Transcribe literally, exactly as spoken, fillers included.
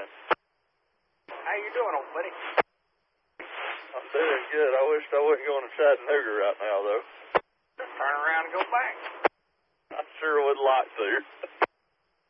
How you doing, old buddy? I'm doing good. I wished I wasn't going to Chattanooga right now, though. Turn around and go back. I sure would like to.